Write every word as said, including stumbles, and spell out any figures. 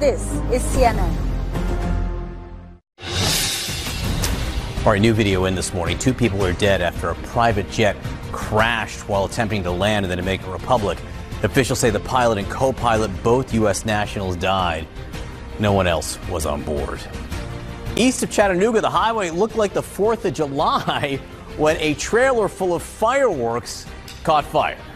This is C N N. All right, new video in this morning. Two people are dead after a private jet crashed while attempting to land in the Dominican Republic. Officials say the pilot and co-pilot, both U S nationals, died. No one else was on board. East of Chattanooga, the highway looked like the fourth of July when a trailer full of fireworks caught fire.